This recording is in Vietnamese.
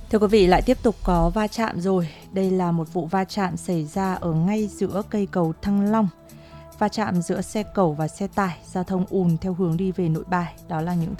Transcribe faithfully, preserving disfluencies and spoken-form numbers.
Thưa quý vị, lại tiếp tục có va chạm rồi. Đây là một vụ va chạm xảy ra ở ngay giữa cây cầu Thăng Long. Va chạm giữa xe cẩu và xe tải, giao thông ùn theo hướng đi về Nội Bài. Đó là những